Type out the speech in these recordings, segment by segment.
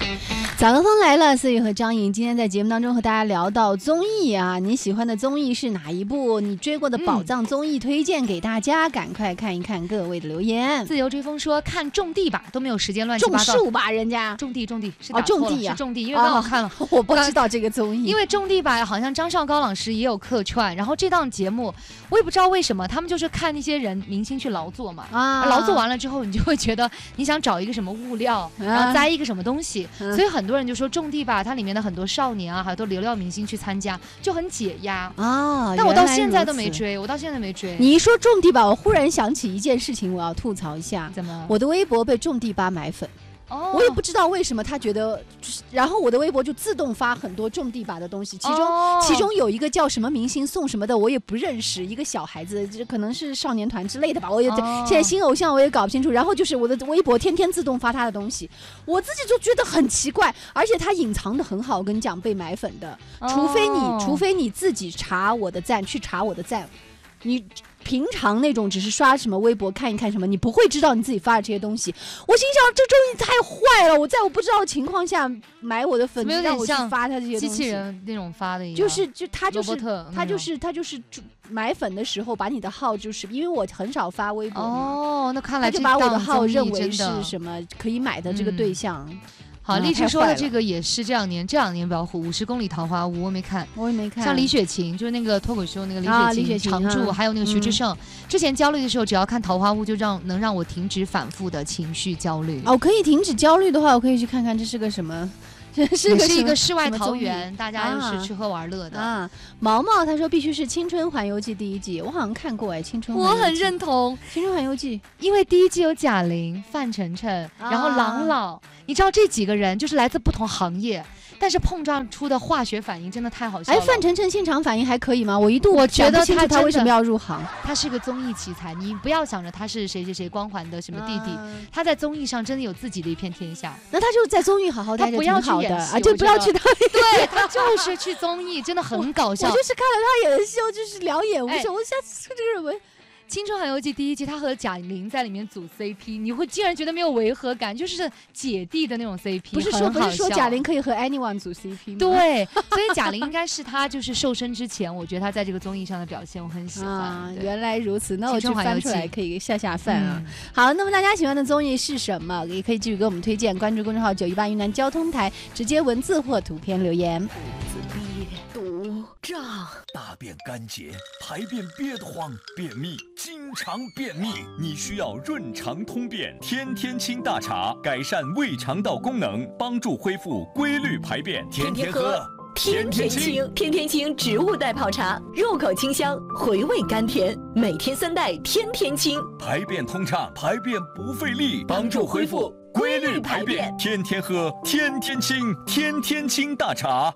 早高峰来了，思雨和张颖今天在节目当中和大家聊到综艺啊，你喜欢的综艺是哪一部？你追过的宝藏综艺推荐给大家，赶快看一看各位的留言。 自由追风说看种地吧，都没有时间乱七八糟。 种树吧，人家种地是种地啊， 是种地，因为刚好看了， 我不知道这个综艺， 因为种地吧，好像张绍高老师也有客串，然后这档节目我也不知道为什么，他们就是看那些人明星去劳作嘛，劳作完了之后，你就会觉得你想找一个什么物料，然后栽一个什么东西，所以很多人就说种地吧，它里面的很多少年啊，还有多流量明星去参加，就很解压啊。但我到现在都没追，你一说种地吧，我忽然想起一件事情，我要吐槽一下。 怎么？我的微博被种地吧买粉。我也不知道为什么他觉得，然后我的微博就自动发很多种地吧的东西，其中有一个叫什么明星送什么的，我也不认识，一个小孩子，可能是少年团之类的吧，我也现在新偶像我也搞不清楚。然后就是我的微博天天自动发他的东西，我自己就觉得很奇怪，而且他隐藏的很好，我跟你讲被买粉的，除非你自己查我的赞，去查我的赞，你。平常那种只是刷什么微博看一看什么，你不会知道你自己发的这些东西。我心想这综艺太坏了，我在我不知道的情况下买我的粉，让我去发他这些东西， 机器人那种发的一样。 他就是买粉的时候把你的号，就是因为我很少发微博嘛， 那看来他就把我的号认为是什么可以买的这个对象。 好，荔枝说的这个也是这两年比较火，50公里桃花坞我没看，像李雪琴，就是那个脱口秀那个李雪琴常驻，还有那个徐志胜，之前焦虑的时候，只要看桃花坞就能让我停止反复的情绪焦虑。 可以停止焦虑的话，我可以去看看这是个什么。 是一个世外桃源，大家就是吃喝玩乐的啊。 毛毛他说必须是《青春环游记》第一季，我好像看过青春环游记》， 我很认同 《青春环游记》， 因为第一季有贾玲、范丞丞，然后郎朗，你知道这几个人就是来自不同行业。但是碰撞出的化学反应真的太好笑了。 范丞丞现场反应还可以吗？我觉得他为什么要入行？ 他是个综艺奇才，你不要想着他是谁谁谁光环的什么弟弟，他在综艺上真的有自己的一片天下。 那他就在综艺好好待着挺好的啊， 就不要去对他就是去综艺，真的很搞笑。 我就是看了他演的秀，就是两眼无神。我下次这个人。 《青春环游记》第一季，他和贾玲在里面组 CP， 你会竟然觉得没有违和感，就是姐弟的那种 CP， 不是说贾玲可以和 anyone 组 CP 吗？ 对，所以贾玲应该是他就是瘦身之前，我觉得他在这个综艺上的表现我很喜欢。 原来如此，那我去翻出来可以下饭啊。好，那么大家喜欢的综艺是什么？也可以继续给我们推荐，关注公众号918云南交通台，直接文字或图片留言。 肚胀，大便干结，排便憋得慌，便秘，经常便秘，你需要润肠通便天天清大茶，改善胃肠道功能，帮助恢复规律排便，天天喝。 天天清，天天清植物代泡茶，入口清香，回味甘甜，每天3袋，天天清， 排便通畅，排便不费力，帮助恢复规律排便，天天喝，天天清，天天清大茶。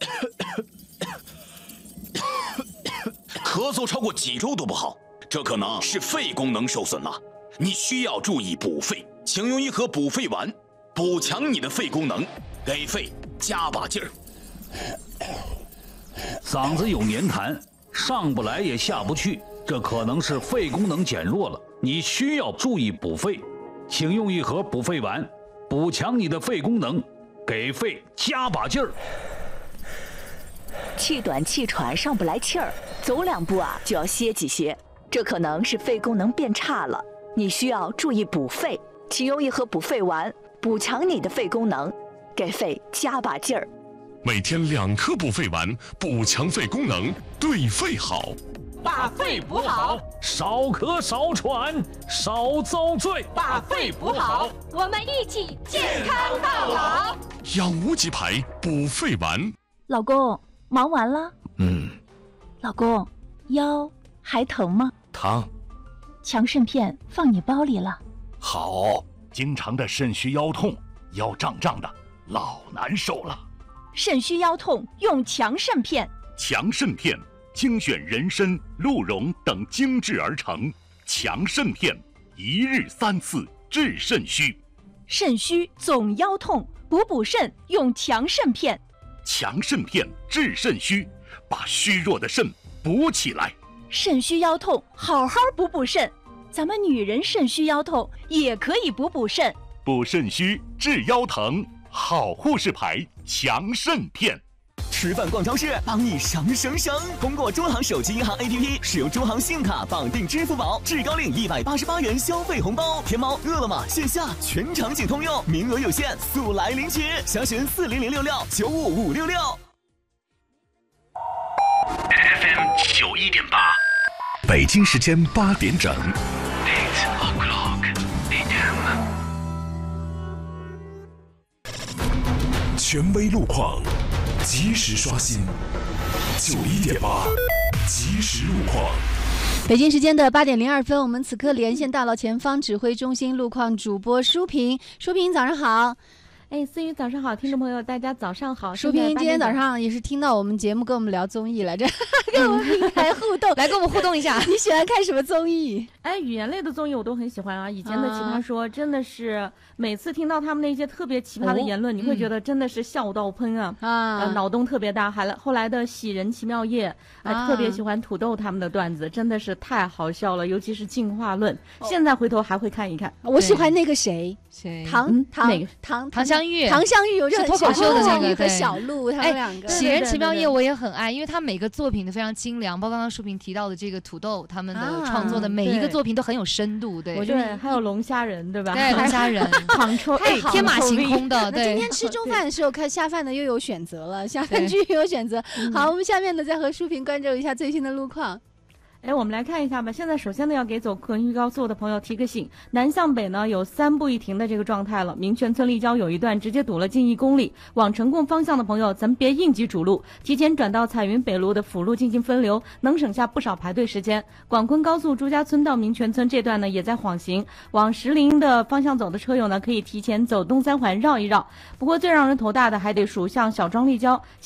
咳嗽超过几周都不好，这可能是肺功能受损了，你需要注意补肺，请用一盒补肺丸，补强你的肺功能，给肺加把劲儿。 嗓子有黏痰，上不来也下不去，这可能是肺功能减弱了，你需要注意补肺，请用一盒补肺丸，补强你的肺功能，给肺加把劲儿。 气短气喘上不来气儿，走2步就要歇几歇，这可能是肺功能变差了，你需要注意补肺，请用一盒补肺丸，补强你的肺功能，给肺加把劲儿。 每天2颗补肺丸，补强肺功能，对肺好。 把肺补好， 少咳少喘少遭罪。 把肺补好，我们一起健康到老。 养无极牌补肺丸。 老公，忙完了？老公，腰还疼吗？ 疼。 强肾片放你包里了。 好，经常的肾虚腰痛，腰胀胀的，老难受了。 肾虚腰痛用强肾片。 强肾片精选人参、鹿茸等精制而成，强肾片1日3次治肾虚。 肾虚总腰痛，补肾用强肾片。 强肾片治肾虚，把虚弱的肾补起来。 肾虚腰痛好好补肾，咱们女人肾虚腰痛也可以补肾。 补肾虚治腰疼， 好护士牌强肾片。 吃饭逛超市，帮你省。通过中行手机银行 APP， 使用中行信用卡绑定支付宝，至高领188元消费红包。天猫、饿了么线下全场景通用，名额有限，速来领取。详询4006695566。 FM 91.8， 北京时间8点整。权威路况，及时刷新。91.8，及时路况。 北京时间的8点02分，我们此刻连线大楼前方指挥中心路况主播舒平。舒平，早上好。 思雨早上好，听众朋友大家早上好。 舒平今天早上也是听到我们节目跟我们聊综艺来着，跟我们平台互动， 来跟我们互动一下。 你喜欢看什么综艺？ 语言类的综艺我都很喜欢啊。以前的奇葩说真的是每次听到他们那些特别奇葩的言论，你会觉得真的是笑到喷啊，脑洞特别大。后来的喜人奇妙夜，特别喜欢土豆他们的段子，真的是太好笑了，尤其是进化论。现在回头还会看一看。 我喜欢那个谁唐香玉， 我就很脱口秀的那个和小鹿他们两个。 喜人奇妙夜我也很爱，因为他每个作品都非常精良，包括刚刚舒平提到的这个土豆他们的创作的每一个作品都很有深度。对， 我觉得还有龙虾仁，对吧？ 对，龙虾仁，天马行空的。对， 今天吃中饭的时候看下饭的又有选择了，下饭剧又有选择。好，我们下面呢再和舒平关注一下最新的路况。 我们来看一下吧。现在首先呢，要给走昆玉高速的朋友提个醒，南向北呢有3步一停的这个状态了。民权村立交有一段直接堵了近1公里，往成贡方向的朋友，咱们别应急主路，提前转到彩云北路的辅路进行分流，能省下不少排队时间。广昆高速朱家村到民权村这段呢也在晃行，往石林的方向走的车友呢可以提前走东3环绕一绕。不过最让人头大的还得数像小庄立交